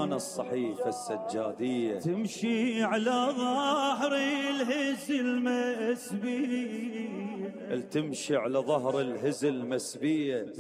عنوان الصحيفة السجادية. تمشي على ظهر الهزل مسبية، تمشي على ظهر الهزل مسبية،